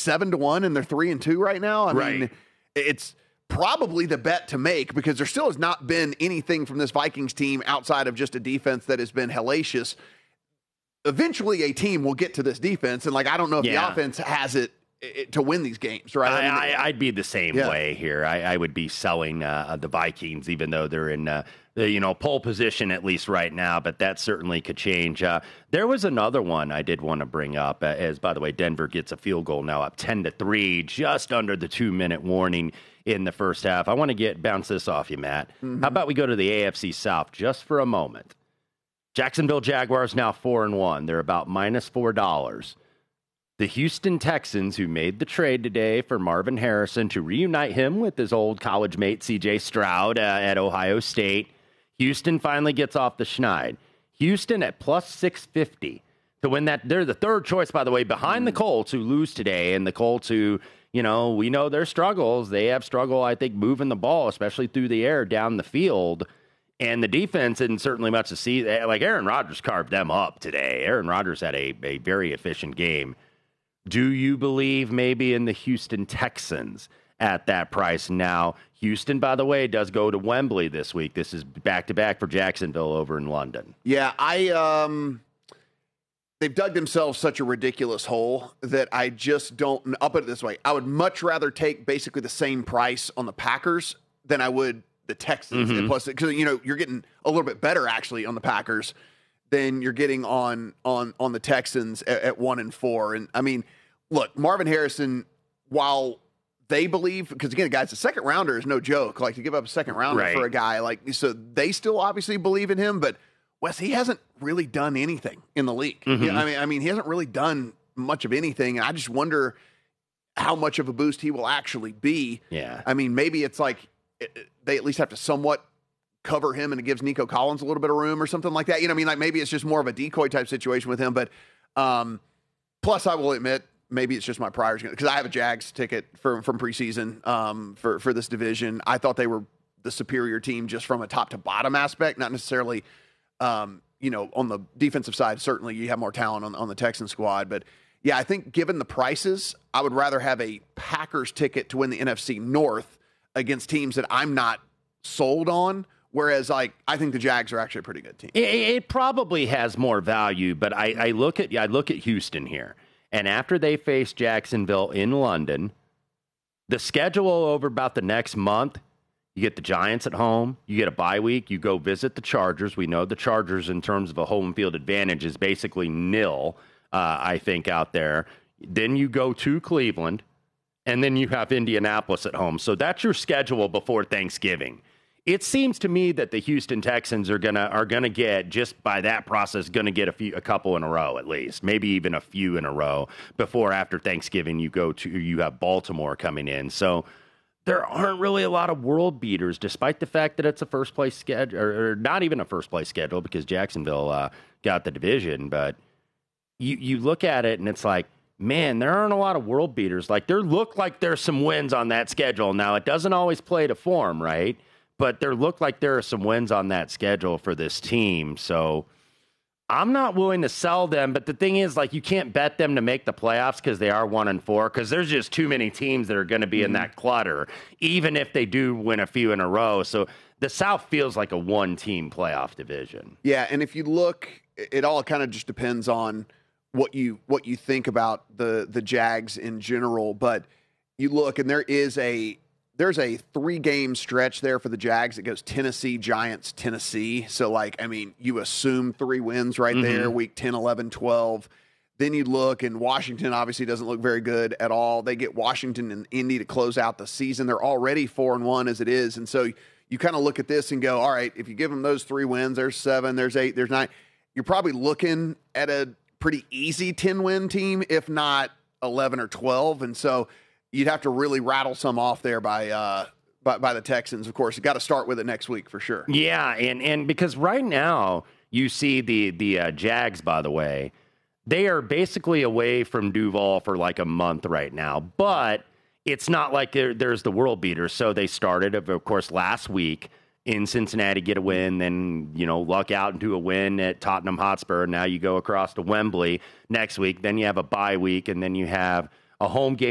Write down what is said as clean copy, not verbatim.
7-1 and they're 3-2 right now. I mean, it's probably the bet to make because there still has not been anything from this Vikings team outside of just a defense that has been hellacious. Eventually a team will get to this defense, and I don't know if the offense has it to win these games, right? I'd be the same way here. I would be selling the Vikings, even though they're in the pole position at least right now, but that certainly could change. There was another one I did want to bring up, as by the way, Denver gets a field goal now up 10-3, just under the 2-minute warning in the first half. I want to bounce this off you, Matt. How about we go to the AFC South just for a moment? Jacksonville Jaguars now 4-1. They're about -$4. The Houston Texans, who made the trade today for Marvin Harrison to reunite him with his old college mate C.J. Stroud at Ohio State. Houston finally gets off the schneid. Houston at +650 to win that. They're the third choice, by the way, behind the Colts, who lose today, and the Colts who, we know their struggles. They have struggle, I think, moving the ball, especially through the air down the field. And the defense isn't certainly much to see. Aaron Rodgers carved them up today. Aaron Rodgers had a very efficient game. Do you believe maybe in the Houston Texans at that price now? Houston, by the way, does go to Wembley this week. This is back-to-back for Jacksonville over in London. Yeah, they've dug themselves such a ridiculous hole that I just don't. I'll put it this way. I would much rather take basically the same price on the Packers than I would the Texans. And plus, because, you're getting a little bit better, actually, on the Packers than you're getting on the Texans at 1-4. And, I mean, look, Marvin Harrison, while they believe, because, again, guys, a second-rounder is no joke. To give up a second-rounder for a guy, so they still obviously believe in him, but Wes, he hasn't really done anything in the league. I mean, he hasn't really done much of anything, and I just wonder how much of a boost he will actually be. Yeah. I mean, maybe it's they at least have to somewhat cover him, and it gives Nico Collins a little bit of room or something like that. Maybe it's just more of a decoy type situation with him. But plus, I will admit, maybe it's just my priors, because I have a Jags ticket from preseason for this division. I thought they were the superior team just from a top to bottom aspect, not necessarily, on the defensive side. Certainly, you have more talent on the Texan squad, but yeah, I think given the prices, I would rather have a Packers ticket to win the NFC North against teams that I'm not sold on. Whereas, I think the Jags are actually a pretty good team. It probably has more value, but I look at Houston here, and after they face Jacksonville in London, the schedule over about the next month, you get the Giants at home, you get a bye week, you go visit the Chargers. We know the Chargers, in terms of a home field advantage, is basically nil, I think, out there. Then you go to Cleveland, and then you have Indianapolis at home. So that's your schedule before Thanksgiving. It seems to me that the Houston Texans are gonna get, just by that process, gonna get a couple in a row at least, maybe even a few in a row before after Thanksgiving you have Baltimore coming in. So there aren't really a lot of world beaters, despite the fact that it's a first place schedule, or not even a first place schedule, because Jacksonville got the division. But you look at it and it's like, man, there aren't a lot of world beaters. There look like there's some wins on that schedule. Now, it doesn't always play to form, right? But there look like there are some wins on that schedule for this team. So I'm not willing to sell them. But the thing is, you can't bet them to make the playoffs because they are 1-4, because there's just too many teams that are going to be in that clutter, even if they do win a few in a row. So the South feels like a one-team playoff division. Yeah, and if you look, it all kind of just depends on what you think about the Jags in general. But you look, and there's a 3-game stretch there for the Jags. It goes Tennessee, Giants, Tennessee. So, you assume 3 wins right there, week 10, 11, 12. Then you look, and Washington obviously doesn't look very good at all. They get Washington and Indy to close out the season. They're already 4-1 as it is. And so you kind of look at this and go, all right, if you give them those 3 wins, there's 7, there's 8, there's 9. You're probably looking at a pretty easy 10-win team, if not 11 or 12. And so you'd have to really rattle some off there by the Texans. Of course, you got to start with it next week for sure. Yeah, and because right now you see the Jags, by the way, they are basically away from Duval for a month right now. But it's not like there's the world beaters. So they started, of course, last week in Cincinnati, get a win, then, luck out into a win at Tottenham Hotspur. Now you go across to Wembley next week. Then you have a bye week, and then you have a home game